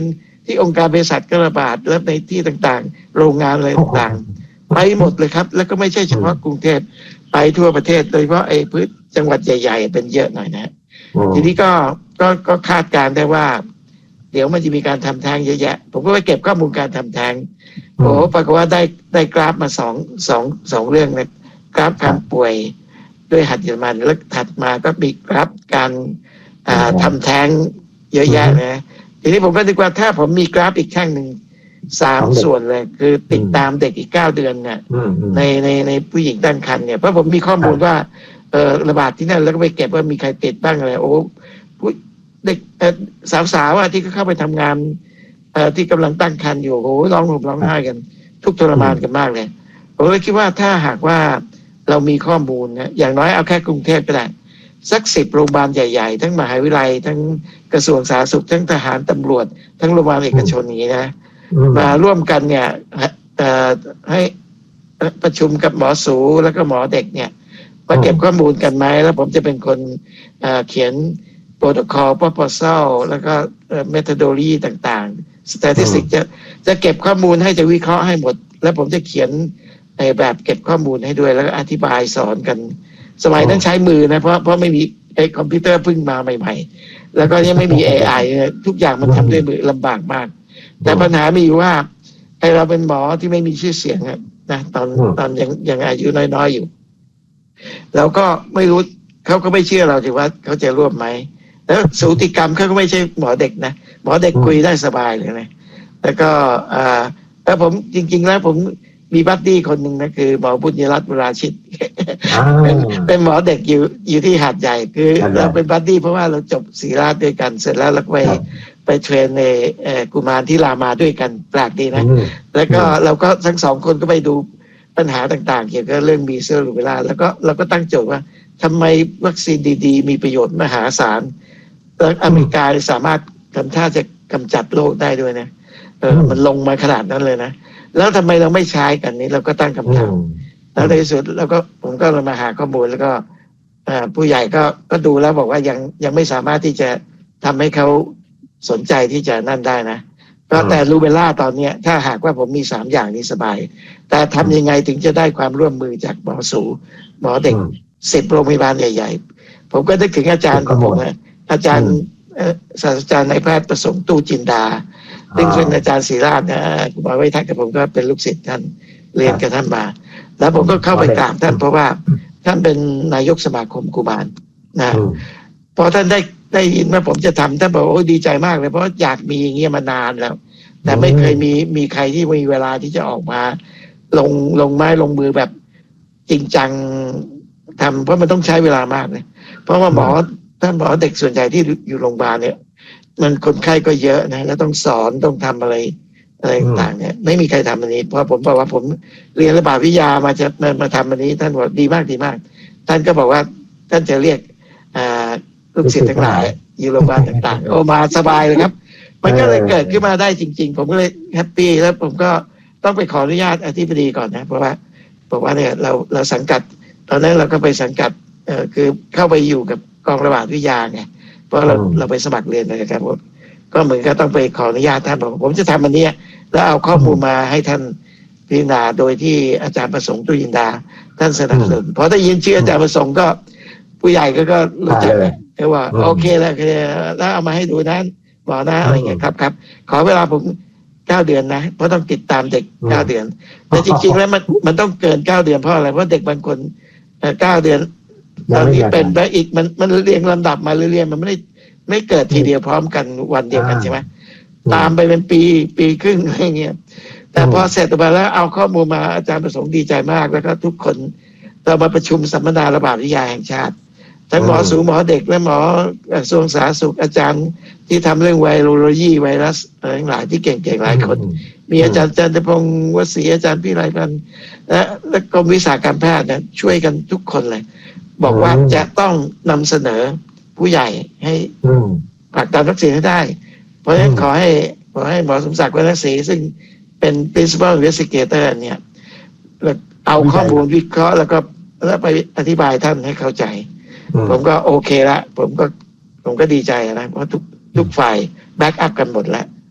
[SPEAKER 14] ที่องค์การเภสัชก็ระบาดแล้วในที่ต่างๆโรงงานอะไรต่างๆไปหมดเลยครับแล้วก็ไม่ใช่เฉพาะกรุงเทพไปทั่วประเทศโดยเฉพาะไอ้พื้นจังหวัดใหญ่ๆเป็นเยอะหน่อยนะทีนี้ก็ก็ก็คาดการได้ว่าเดี๋ยวมันจะมีการทำแท้งเยอะแยะผมก็ไปเก็บข้อมูลการทำแท้งโอ้ปรากฏว่าได้ได้กราฟมาสองสองสองเรื่องนะกราฟการป่วยด้วยหัดเยอรมันแล้วถัดมาก็มีกราฟการอ่าทำแท้งเยอะแยะนะทีนี้ผมก็นึกว่าถ้าผมมีกราฟอีกข้างหนึ่งสามส่วนเลยคือติดตามเด็กอีกเก้าเดือนเนี่ยในในในผู้หญิงตั้งครรภ์เนี่ยเพราะผมมีข้อมูลว่าเออระบาดที่นั่นแล้วก็ไปเก็บว่ามีใครติดบ้างอะไรโอ้ผู้เด็กสาวๆอ่ะที่เข้าไปทำงานเอ่อที่กำลังตั้งครรภ์อยู่โอ้ร้องห่มร้องไห้กันทุกทรมานกันมากเลยผมเลยคิดว่าถ้าหากว่าเรามีข้อมูลนะอย่างน้อยเอาแค่กรุงเทพก็ได้สักสิบโรงพยาบาลใหญ่ๆทั้งมหาวิทยาลัยทั้งกระทรวงสาธารณสุขทั้งทหารตำรวจทั้งโรงพยาบาลเอกชนอย่างนี้นะมาร่วมกันเนี่ยให้ประชุมกับหมอสูแล้วก็หมอเด็กเนี่ยมาเก็บข้อมูลกันไหมแล้วผมจะเป็นคนเขียนโปรโตคอล proposal แล้วก็เมทอโดโลยีต่างๆ statistics จะจะเก็บข้อมูลให้จะวิเคราะห์ให้หมดแล้วผมจะเขียนแบบเก็บข้อมูลให้ด้วยแล้วก็อธิบายสอนกันสมัยนั้นใช้มือนะเพราะเพราะไม่มีไอ้คอมพิวเตอร์เพิ่งมาใหม่ๆแล้วก็ยังไม่มี เอ ไอ ทุกอย่างมันทำด้วยมือลำบากมากแต่ปัญหามีอยู่ว่าไอเราเป็นหมอที่ไม่มีชื่อเสียงนะตอนตอนยังยังอายุน้อยๆอยู่แล้วก็ไม่รู้เขาก็ไม่เชื่อเราถือว่าเขาจะร่วมไหมแล้วสูติกรรมเขาก็ไม่ใช่หมอเด็กนะหมอเด็กคุยได้สบายเลยนะแล้วก็อ่าแล้วผมจริงๆแล้วผมมีบัดดี้คนหนึ่งนะคือหมอบุญยรัตน์บุราชิตเป็นเป็นหมอเด็กอยู่อยู่ที่หาดใหญ่คือเราเป็นบัดดี้เพราะว่าเราจบศรีราชด้วยกันเสร็จแล้วเราไปไปเทรนในกุมารที่รามาด้วยกันแปลกดีนะแล้วก็เราก็ทั้งสองคนก็ไปดูปัญหาต่างๆเกี่ยวกับเรื่องมีเซลล์เวลาแล้วก็เราก็ตั้งโจทย์ว่าทำไมวัคซีนดีๆมีประโยชน์มหาศาลแล้วอเมริกาสามารถทำท่าจะกำจัดโรคได้ด้วยนะเออมันลงมาขนาดนั้นเลยนะแล้วทำไมเราไม่ใช้กันนี้เราก็ตั้งคำถามแล้วในที่สุดแล้วก็ผมก็มาหาข้อมูลแล้วก็ผู้ใหญ่ก็ก็ดูแล้วบอกว่ายังยังไม่สามารถที่จะทำให้เขาสนใจที่จะนั่นได้นะก็แต่รูเบลล่าตอนนี้ถ้าหากว่าผมมีสามอย่างนี้สบายแต่ทำยังไงถึงจะได้ความร่วมมือจากหมอสูหมอเด็กสิบโรงพยาบาลใหญ่ๆผมก็นึกถึงอาจารย์ของผมนะอาจารย์ศาสตราจารย์นายแพทย์ประสงค์ตู้จินดาซึ่งเป็นอาจารย์ศรีราชนะคุณหมอไว้ทักกับผมก็เป็นลูกศิษย์ท่านเรียนกับท่านมาแล้วผมก็เข้าไปกราบท่านเพราะว่าท่านเป็นนายกสมาคมกุมารนะพอท่านได้ได้ยินว่าผมจะทำท่านบอกโอ้ดีใจมากเลยเพราะอยากมีอย่างเงี้ยมานานแล้วแต่ไม่เคยมีมีใครที่มีเวลาที่จะออกมาลงลงไม้ลงมือแบบจริงจังทำเพราะมันต้องใช้เวลามากเลยเพราะว่าหมอท่านหมอเด็กส่วนใหญ่ที่อยู่โรงพยาบาลเนี่ยมันคนไข้ก็เยอะนะแล้วต้องสอนต้องทำอะไรอะไรต่างๆเนี่ยไม่มีใครทำอันนี้เพราะผมบอกว่าผมเรียนระบาดวิทยามาจะมามาทำอันนี้ท่านบอกดีมากดีมากท่านก็บอกว่าท่านจะเรียกอ่าลูกศิษย์ทั้งหลายอยู่โรงพยาบาลต่างๆโอ้มาสบายเลยครับมันก็เลยเกิดขึ้นมาได้จริงๆผมก็เลยแฮปปี้แล้วผมก็ต้องไปขออนุญาตอธิบดีก่อนนะเพราะว่าบอกว่าเนี่ยเราเราสังกัดตอนนั้นเราก็ไปสังกัดเอ่อคือเข้าไปอยู่กับกองระบาดวิทยาไงเพราะเราเราไปสมัครเรียนนะครับผมก็เหมือนก็ต้องไปขออนุญาตท่านบอกผมจะทำอันนี้แล้วเอาข้อมูลมาให้ท่านพิจารณาโดยที่อาจารย์ประสงค์ตุยินดาท่านสนับสนุนพอได้ยินชื่ออาจารย์ประสงค์ก็ผู้ใหญ่ก็ก็รู้จักเลยว่าโอเคแล้วแล้วเอามาให้ดูนั้นบอกนะอะไรเงี้ยครับครับขอเวลาผมเก้าเดือนนะเพราะต้องติดตามเด็กเก้าเดือนแต่จริงๆแล้วมันมันต้องเกินเก้าเดือนเพราะอะไรเพราะเด็กบางคนเก้าเดือนตอนนี้เป็นไปอีกมันมันเรียงลำดับมาเรื่อยๆมันไม่ได้ไม่เกิดทีเดียวพร้อมกันวันเดียวกันใช่ไหมตามไปเป็นปีปีครึ่งอะไรเงี้ยแต่พอเสร็จไปแล้วเอาข้อมูลมาอาจารย์ประสงค์ดีใจมากแล้วก็ทุกคนเรามาประชุมสัมมนาระบาดวิทยาแห่งชาติทั้งหมอสูหมอเด็กและหมอกระทรวงสาธารณสุขอาจารย์ที่ทำเรื่องไวรัลยีไวรัสอะไรทั้งหลายที่เก่งๆหลายคนมีอาจารย์จันทพงศ์วสีอาจารย์พี่ไรพันธ์และและกรมวิชาการแพทย์เนี่ยช่วยกันทุกคนเลยบอกว่าจะต้องนำเสนอผู้ใหญ่ให้ผลักดันวัคซีนให้ได้เพราะฉะนั้นขอให้ขอให้หมอสมศักดิ์วรรณศรีซึ่งเป็น principal investigator เนี่ยเอาข้อมูลวิเคราะห์แล้วก็แล้วไปอธิบายท่านให้เข้าใจผมก็โอเคละผมก็ผมก็ดีใจนะเพราะทุกทุกฝ่ายแบ็กอัพกันหมดแล้ว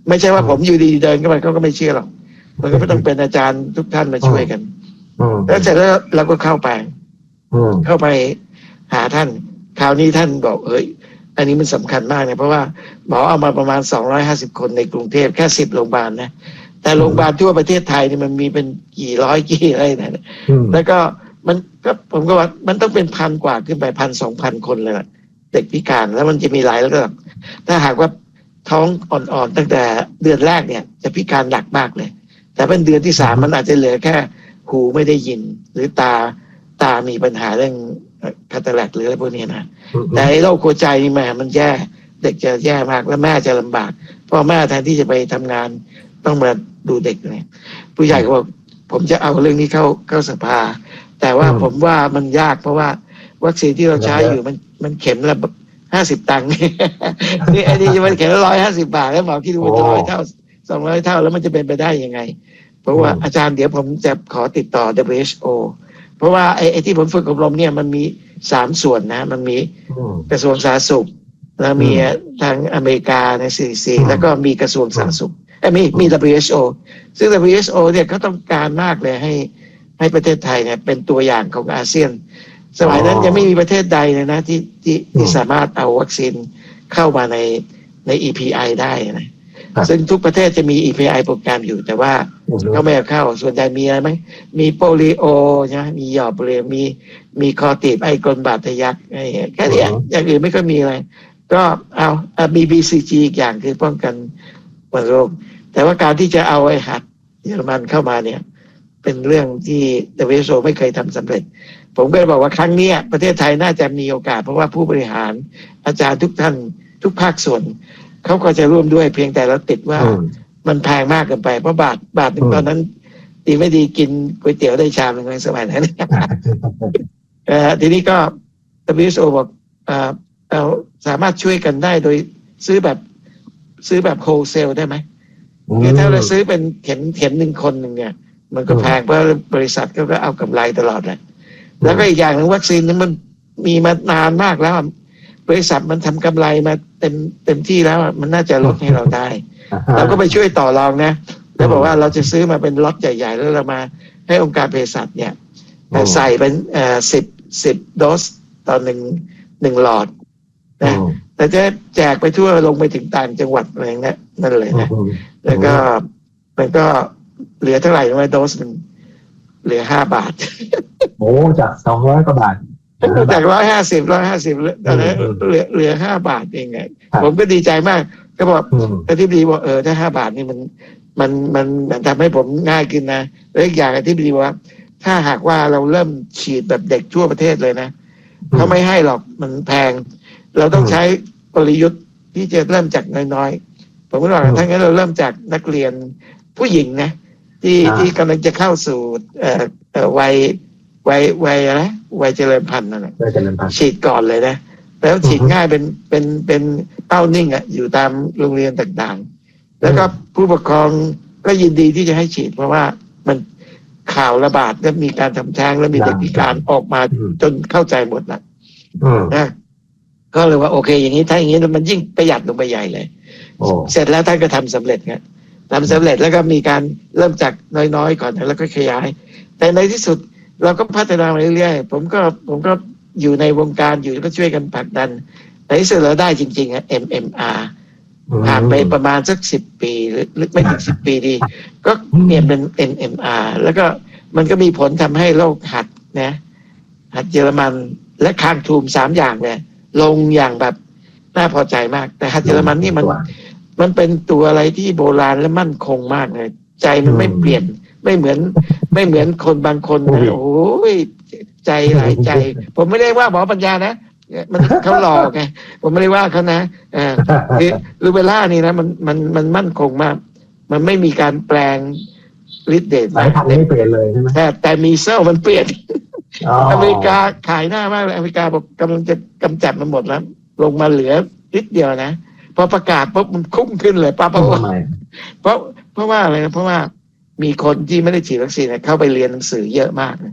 [SPEAKER 14] ไม่ใช่ว่าผมอยู่ดีเดินเข้าไปเขาก็ไม่เชื่อหรอกมันก็ต้องเป็นอาจารย์ทุกท่านมาช่วยกันแล้วเสร็จแล้วเราก็เข้าไปเข้าไปหาท่านคราวนี้ท่านบอกเอ้ยอันนี้มันสำคัญมากนะเพราะว่าหมอเอามาประมาณสองร้อยห้าสิบคนในกรุงเทพแค่สิบโรงพยาบาลนะแต่โรงพยาบาลทั่วประเทศไทยนี่มันมีเป็นกี่ร้อยกี่อะไรนะแล้วก็มันก็ผมก็ว่ามันต้องเป็นพันกว่าขึ้นไปพันสองพันคนเลยเด็กพิการแล้วมันจะมีหลายระดับถ้าหากว่าท้องอ่อนๆตั้งแต่เดือนแรกเนี่ยจะพิการหนักมากเลยแต่เป็นเดือนที่สามมันอาจจะเหลือแค่หูไม่ได้ยินหรือตาตามีปัญหาเรื่องคาตาแลกหรืออะไรพวกนี้นะแต่ไอ้โรคหัวใจนี่แม่มันแย่เด็กจะแย่มากแล้วแม่จะลำบากเพราะแม่แทนที่จะไปทำงานต้องมาดูเด็กเนี่ยผู้ใหญ่ก็บอกผมจะเอาเรื่องนี้เข้าเข้าสภาแต่ว่าผมว่ามันยากเพราะว่าวัคซีนที่เราใช้อยู่มันมันเข็มละห้าสิบตังค์นี่ไอ้นี่มันเข็มละร้อยห้าสิบบาทแล้วหมอคิดดูมันจะร้อยเท่าสองร้อยเท่าแล้วมันจะเป็นไปได้ยังไงเพราะว่าอาจารย์เดี๋ยวผมจะขอติดต่อ ดับเบิลยู เอช โอ เพราะว่าไอ้ไอ้ที่ผมฝึกอบรมเนี่ยมันมีสามส่วนนะมันมีกระทรวงสาธารณสุขแล้วมีทางอเมริกาใน ซี ดี ซี แล้วก็มีกระทรวงสาธารณสุขไอ้มีมี ดับเบิลยู เอช โอ ซึ่ง ดับเบิลยู เอช โอ เนี่ยเขาต้องการมากเลยให้ให้ประเทศไทยเนี่ยเป็นตัวอย่างของอาเซียนสมัยนั้นยังไม่มีประเทศใดเลยนะที่ที่ที่สามารถเอาวัคซีนเข้ามาในใน อี พี ไอ ได้นะซึ่งทุกประเทศจะมี อี พี ไอ โปรแกรมอยู่แต่ว่าเขาไม่เอาเข้าส่วนใหญ่มีอะไรไหมมีโปลิโอนะมีหยอบโปลิโอมีมีคอตีบไอกลบาดทะยักอะไรแค่นี้อย่างอื่นไม่ค่อยมีอะไรก็เอามี บี ซี จี อีกอย่างคือป้องกันวัณโรคแต่ว่าการที่จะเอาไอ้หัดเยอรมันเข้ามาเนี่ยเป็นเรื่องที่ ดับเบิลยู เอช โอ ไม่เคยทำสำเร็จผมก็เลยบอกว่าครั้งนี้ประเทศไทยน่าจะมีโอกาสเพราะว่าผู้บริหารอาจารย์ทุกท่านทุกภาคส่วนเขาก็จะร่วมด้วยเพียงแต่เราติดว่ามันแพงมากเกินไปเพราะบาทบาทหนึ่งตอนนั้นดีไม่ดีกินก๋วยเตี๋ยวได้ชามหนึ่งในสมัยนั้นเอ่อทีนี้ก็ ดับเบิลยู เอช โอ บอกเอ่อเราสามารถช่วยกันได้โดยซื้อแบบซื้อแบบโฮลเซลได้ไหมคือถ้าเราซื้อเป็นเข็มเข็มหนึ่งคนหนึ่งเนี่ยมันก็แพงเพราะบริษัทเขาก็เอากำไรตลอดแหละแล้วก็อีกอย่างหนึ่งวัคซีนนั้นมันมีมานานมากแล้วบริษัทมันทำกำไรมาเต็มเต็มที่แล้วมันน่าจะลดให้เราได้เราก็ไปช่วยต่อรองนะแล้วบอกว่าเราจะซื้อมาเป็นล็อตใหญ่ๆแล้วเรามาให้องค์การเภสัชเนี่ยใส่เป็นเอ่อสิบสิบโดสต่อหนึ่งหนึ่งหลอดนะแต่จะแจกไปทั่วลงไปถึงต่างจังหวัดอะไรอย่างนี้นั่นเลยนะแล้วก็มันก็เหลือเท่าไหร่ไหมโดสมันเหลือห้าบาท
[SPEAKER 13] โอ้จากสองร้อยกว่าบาท
[SPEAKER 14] จากร้อยห้าสิบร้อยห้าสิบตอนนั้นเหลือเหลือห้าบาทเองไงผมก็ดีใจมากก็บอกอธิบดีบอกเออถ้าห้าบาทนี่มันมันมันมันทำให้ผมง่ายขึ้นนะแล้วอีกอย่างอธิบดีว่าถ้าหากว่าเราเริ่มฉีดแบบเด็กทั่วประเทศเลยนะเขาไม่ให้หรอกมันแพงเราต้องใช้กลยุทธ์ที่จะเริ่มจากน้อยๆผมก็บอกถ้างั้นเราเริ่มจากนักเรียนผู้หญิงนะที่ที่กำลังจะเข้าสู่เอ่อเอ่อวัยวัยวัยอะไรวัยเจริญพันธุ์นั่นแหละฉีดก่อนเลยนะแล้วฉีดง่ายเป็นเป็นเป็นเป้านิ่งอ่ะอยู่ตามโรงเรียนต่างๆแล้วก็ผู้ปกครองก็ยินดีที่จะให้ฉีดเพราะว่ามันข่าวระบาดแล้วมีการทำแท้งแล้วมีเด็กพิการออกมาจนเข้าใจหมดละนะก็เลยว่าโอเคอย่างนี้ถ้าอย่างนี้มันยิ่งประหยัดลงไปใหญ่เลยเสร็จแล้วท่านก็ทำสำเร็จไงทำสำเร็จแล้วก็มีการเริ่มจากน้อยๆก่อนแล้วก็ขยายแต่ในที่สุดเราก็พัฒนามาเรื่อยๆผมก็ผมก็อยู่ในวงการอยู่ก็ช่วยกันผลักดันในที่สุดเราได้จริงๆอ่ะ เอ็ม เอ็ม อาร์ ผ่านไปประมาณสักสิบปีหรือไม่ถึงสิบปีดีก็เปลี่ยนเป็น เอ็ม เอ็ม อาร์ แล้วก็มันก็มีผลทำให้โรคหัดนะหัดเยอรมันและคางทูมสามอย่างเนี่ยลงอย่างแบบน่าพอใจมากแต่หัดเยอรมันนี่มันมันเป็นตัวอะไรที่โบราณและมั่นคงมากเลยใจมันไม่เปลี่ยนไม่เหมือนไม่เหมือนคนบางคนนะโอ้ยใจหลายใจผมไม่ได้ว่าหมอปัญญานะมันเขาหลอกไงผมไม่ได้ว่าเขานะอ่าคือลูเบล่านี่นะมันมันมันมั่นคงมากมันไม่มีการแปลงฤทธิ์เดช
[SPEAKER 13] สายพันธุ์ไม่เปลี่ยนเลยใช่ไหม
[SPEAKER 14] แต่แต่มีเซลมันเปลี่ยนอเมริกาขายหน้ามากเลยอเมริกาบอกกำลังจะกำจัดมันหมดแล้วลงมาเหลือนิดเดียวนะพอประกาศปุ๊บมันคุ้มขึ้นเลยป้าเพราะว่าเพราะเพราะว่าอะไรนะเพราะว่ามีคนที่ไม่ได้ฉีดวัคซีนเข้าไปเรียนหนังสือเยอะมาก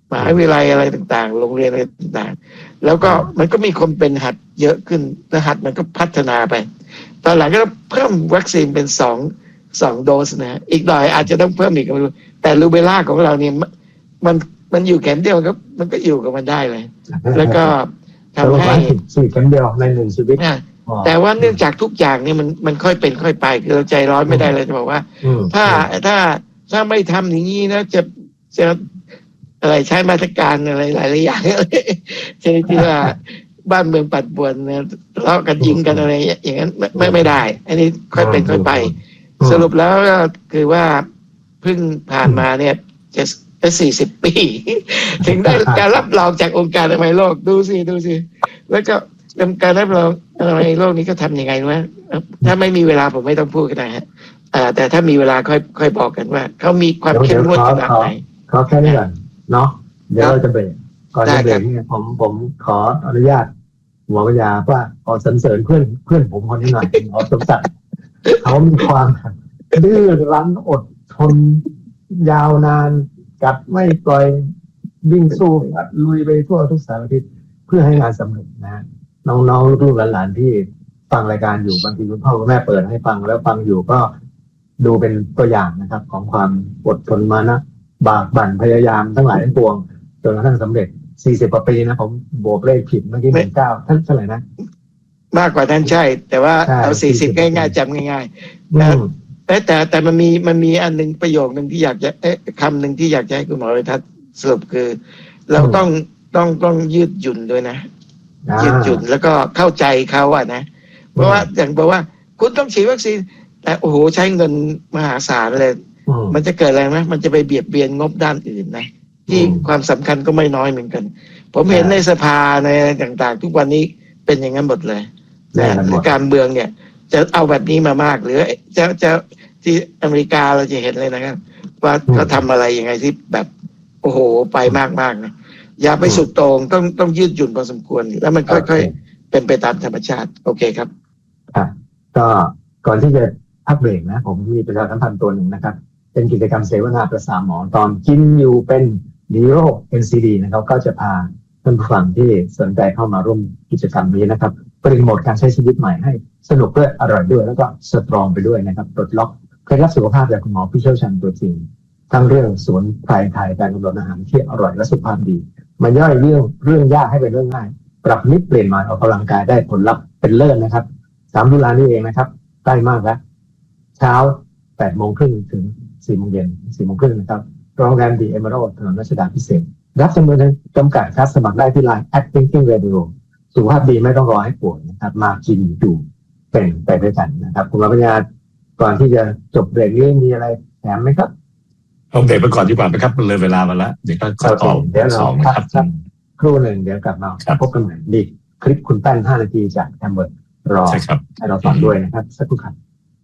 [SPEAKER 14] มหาวิทยาลัยอะไรต่างๆโรงเรียนอะไรต่างๆแล้วก็มันก็มีคนเป็นหัดเยอะขึ้นแล้วหัดมันก็พัฒนาไปตอนหลังก็เพิ่มวัคซีนเป็นสองสองโดสนะอีกหน่อยอาจจะต้องเพิ่มอีกแต่รูเบล่าของเราเนี่ยมันมันอยู่แขนเดียวก็มันก็อยู่กับมันได้เลยแล้วก็ทำให้
[SPEAKER 13] สี่แขนเดียวในหนึ่งชีวิต
[SPEAKER 14] แต่ว่าเนื่องจากทุกอย่างเนี่ยมันมันค่อยเป็นค่อยไปคือเราใจร้อนไม่ได้เลยจะบอกว่าถ้าถ้าถ้าไม่ทำอย่างนี้นะจะจะอะไรใช้มาตรการอะไรหลายๆอย่างเช่นที่ว่าบ้านเมืองปัดป่วนนะทะเลาะกันยิงกันอะไรอย่างนั้นไม่ไม่ได้อันนี้ค่อยเป็นค่อยไปสรุปแล้วก็คือว่าเพิ่งผ่านมาเนี่ยจะสี่สิบปีถึงได้การรับรองจากองค์การอนามัยโลกดูสิดูสิแล้วก็การรับรองอนามัยโลกนี้ก็ทำยังไงวะถ้าไม่มีเวลาผมไม่ต้องพูดก็ได้ฮะแต่ถ้ามีเวลาค่อยค่อยบอกกันว่าเขามีความเข้มงวดขนาดไหน
[SPEAKER 13] เขาแค่นี้ก่อนเนาะเดี๋ยวเราจะเบรกก่อนจะเบรกนี่ผมผมขออนุญาตหมอปัญญาว่าขอสรรเสริญเพื่อนเพื่อนผมคนนี้หน่อยขอสมศักดิ์เขามีความดื้อรั้นอดทนยาวนานกัดไม่ปล่อยวิ่งสู้ลุยไปทั่วทุกสารทิศเพื่อให้งานสำเร็จนะน้องๆลูกๆหลานๆที่ฟังรายการอยู่บางทีคุณพ่อคุณแม่เปิดให้ฟังแล้วฟังอยู่ก็ดูเป็นตัวอย่างนะครับของความอดทนมานะบากบั่นพยายามทั้งหลายทั้งปวงจนกระทั่งสำเร็จสี่สิบกว่าปีนะผมบวกเลขผิดเมื่อกี้หนึ่งเก้าท่านเท่าไหร่นะ
[SPEAKER 14] มากกว่าท่านใช่แต่ว่าเอาสี่สิบง่ายๆจำง่ายๆแต่แต่แต่มันมีมันมีอันนึงประโยคนึงที่อยากจะเอ๊ะคำหนึ่งที่อยากจะให้คุณหมอวิทัศน์สรุปคือเราต้องต้องต้องยืดหยุ่นด้วยนะยืดหยุ่นแล้วก็เข้าใจเขาอะนะเพราะว่าอย่างบอกว่าคุณต้องฉีดวัคซีนแต่โอ้โหใช้เงินมหาศาลเลยมันจะเกิดอะไรไหมมันจะไปเบียดเบียนงบด้านอื่นนะที่ความสำคัญก็ไม่น้อยเหมือนกันผมเห็นในสภาในต่างๆทุกวันนี้เป็นอย่างนั้นหมดเลยนะการเมืองเนี่ยจะเอาแบบนี้มามากหรือจะจะที่อเมริกาเราจะเห็นเลยนะครับว่าเขาทำอะไรยังไงที่แบบโอ้โหไปมากๆนะอย่าไปสุดโต่งต้องต้องยืดหยุ่นพอสมควรแล้วมันค่อยๆเป็นไปตามธรรมชาติโอเคครับ
[SPEAKER 13] อ่ะก็ก่อนที่จะพักเบรกนะผมมีประชาสัมพันธ์ตัวหนึ่งนะครับเป็นกิจกรรมเสวนาประสานหมอตอนกินอยู่เป็นดีโร เอ็น ซี ดี นะครับก็จะพาท่านผู้ฟังที่สนใจเข้ามาร่วมกิจกรรมนี้นะครับเปลี่ยนโหมดการใช้ชีวิตใหม่ให้สนุกด้วยอร่อยด้วยแล้วก็สตรองไปด้วยนะครับปลดล็อกเคล็ดลับสุขภาพจากคุณหมอผู้เชี่ยวชาญตัวจริงทั้งเรื่องสมุนไพรไทยการกำหนดอาหารที่อร่อยและสุขภาพดีมันย่อยเรื่องเรื่องยากให้เป็นเรื่องง่ายปรับนิดเปลี่ยนหน่อยออกกำลังกายได้ผลลัพธ์เป็นเลิศนะครับสามตุลานี่เองนะครับใกล้มากแล้วเช้าแปดโมงครึ่งถึงสี่โมงเย็นสี่โมงครึ่งนะครับโรงแรมดีเอเมอรัลด์ถนนรัชดาภิเษกรับจำนวนจำกัดครับสมัครได้ที่ไลน์ แอท Thinking Radio สุขภาพดีไม่ต้องรอให้ป่วยนะครับมากินอยู่เป็นไปด้วยกันนะครับคุณปัญญาก่อนที่จะจบเบรกนี้มีอะไรแถมไหมครับ
[SPEAKER 15] เอาเบรกไปก่อนดีกว่าไหมครับมันเลยเวลามาแล้วเดี๋ยวก็จะต่อ
[SPEAKER 13] เดี๋ยวเราพักสักครู่หนึ่งเดี๋ยวกลับมาพบกันใหม่ดีคลิปคุณแป้นห้านาทีจากแฮมเบอร์รอให้เราฟังด้วยนะครับสักครู่ครับ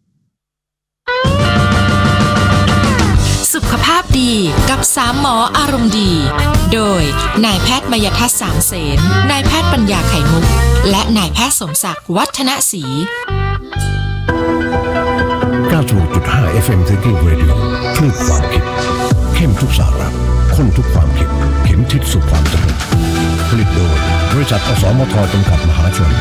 [SPEAKER 12] สุขภาพดีกับสามหมออารมณ์ดีโดยนายแพทย์มยทัศน์สามเสนนายแพทย์ปัญญาไข่มุกและนายแพทย์สมศักดิ์วัฒนศรี
[SPEAKER 5] เก้าสิบหกจุดห้า เอฟ เอ็ม Thinking Radio คลื่นความคิดเข้มทุกสาระข้นทุกความคิดเข็มทิศสู่ความสำเร็จผลิตโดยบริษัทอสมทจำกัดมหาชน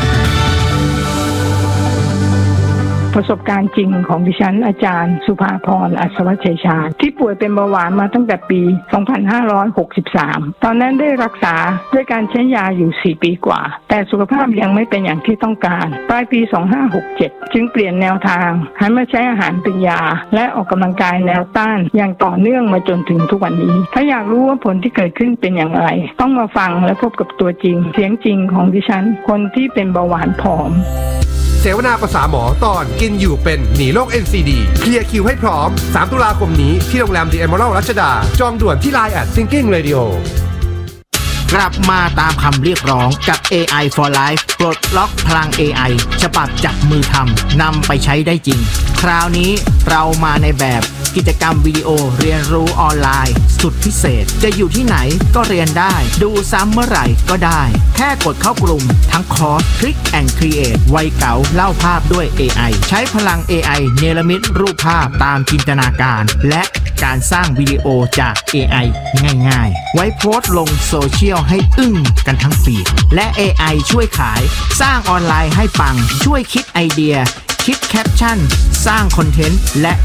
[SPEAKER 2] ประสบการณ์จริงของดิฉันอาจารย์สุภาพรอัศวชัยชาญที่ป่วยเป็นเบาหวานมาตั้งแต่ปีสองพันห้าร้อยหกสิบสามตอนนั้นได้รักษาด้วยการใช้ยาอยู่สี่ปีกว่าแต่สุขภาพยังไม่เป็นอย่างที่ต้องการปลายปีสองพันห้าร้อยหกสิบเจ็ดจึงเปลี่ยนแนวทางหันมาใช้อาหารเป็นยาและออกกำลังกายแนวต้านอย่างต่อเนื่องมาจนถึงทุกวันนี้ถ้าอยากรู้ว่าผลที่เกิดขึ้นเป็นอย่างไรต้องมาฟังและพบกับตัวจริงเสียงจริงของดิฉันคนที่เป็นเบาหวานผอม
[SPEAKER 8] เสวนาภาษาหมอตอนกินอยู่เป็นหนีโรค เอ็น ซี ดี เคลียร์คิวให้พร้อมสามตุลาคมนี้ที่โรงแรม The Emerald รัชดาจองด่วนที่ ไลน์ แอท Thinking Radio
[SPEAKER 16] กลับมาตามคำเรียกร้องกับ เอ ไอ for Life ปลดล็อกพลัง เอ ไอ ฉบับจับมือทำนำไปใช้ได้จริงคราวนี้เรามาในแบบกิจกรรมวิดีโอเรียนรู้ออนไลน์สุดพิเศษจะอยู่ที่ไหนก็เรียนได้ดูซ้ำเมื่อไหร่ก็ได้แค่กดเข้ากลุ่มทั้งคอร์ส Click and Create ไวเก๋าเล่าภาพด้วย เอ ไอ ใช้พลัง เอ ไอ เนรมิตรูปภาพตามจินตนาการและการสร้างวิดีโอจาก เอ ไอ ง่ายๆไว้โพสต์ลงโซเชียลให้อึ้งกันทั้งฟีดและ เอ ไอ ช่วยขายสร้างออนไลน์ให้ปังช่วยคิดไอเดียคิดแคปชั่นสร้างคอนเทนต์และ